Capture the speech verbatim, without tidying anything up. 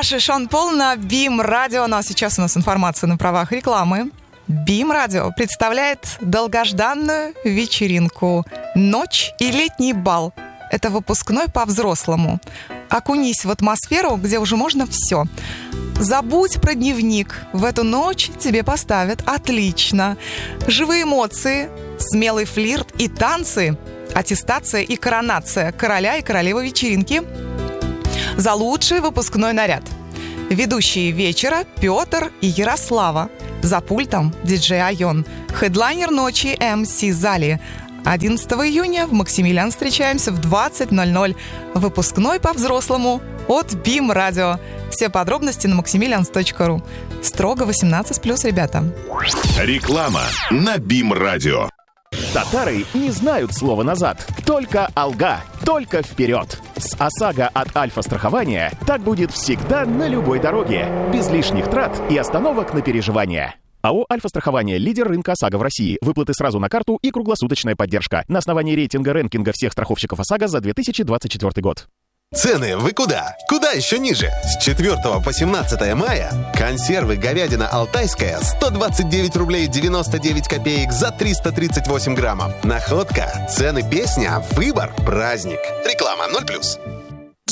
Саша и Шон Пол на БИМ Радио. Ну а сейчас у нас информация на правах рекламы. БИМ Радио представляет долгожданную вечеринку «Ночь и летний бал». Это выпускной по-взрослому. Окунись в атмосферу, где уже можно все. Забудь про дневник. В эту ночь тебе поставят отлично. Живые эмоции, смелый флирт и танцы. Аттестация и коронация короля и королевы вечеринки. За лучший выпускной наряд. Ведущие вечера Петр и Ярослава. За пультом диджей Айон. Хедлайнер ночи эм си Зали. одиннадцатого июня в Максимилиан встречаемся в двадцать ноль ноль. Выпускной по-взрослому от БИМ Радио. Все подробности на максимилианс точка ру. Строго восемнадцать плюс, ребята. Реклама на БИМ Радио. Татары не знают слова «назад». Только «алга», только вперед. С ОСАГО от Альфа-страхования так будет всегда на любой дороге. Без лишних трат и остановок на переживания. АО «Альфа-страхование» — лидер рынка ОСАГО в России. Выплаты сразу на карту и круглосуточная поддержка. На основании рейтинга рэнкинга всех страховщиков ОСАГО за две тысячи двадцать четвёртый год. Цены вы куда? Куда еще ниже? С четвёртого по семнадцатое мая консервы говядина алтайская сто двадцать девять рублей девяносто девять копеек за триста тридцать восемь граммов. Находка, цены песня, выбор, праздник. Реклама ноль плюс.